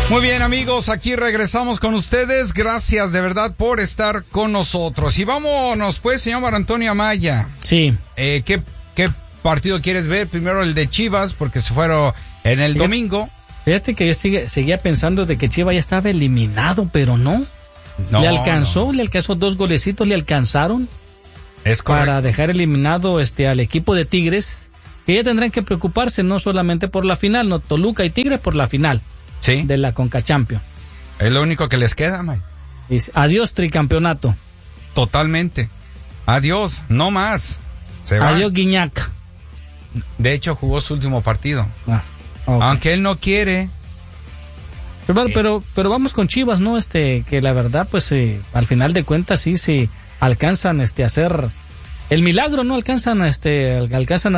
Muy bien, amigos, aquí regresamos con ustedes. Gracias de verdad por estar con nosotros. Y vámonos pues, señor Antonio Amaya. Sí. ¿Qué partido quieres ver? Primero el de Chivas, porque se fueron en el domingo. Fíjate que yo seguía pensando de que Chivas ya estaba eliminado, pero no. Le alcanzó 2 golecitos, le alcanzaron. Es correcto. Para dejar eliminado al equipo de Tigres, que ya tendrán que preocuparse no solamente por la final, no, Toluca y Tigres por la final. Sí. De la Conca Champions. Es lo único que les queda, May. Adiós tricampeonato. Totalmente. Adiós, no más. Se va. Adiós Guiñac. De hecho, jugó su último partido. Okay. Aunque él no quiere. Pero vamos con Chivas, ¿no? Que la verdad, pues, al final de cuentas, sí alcanzan a hacer el milagro, ¿no? Alcanzan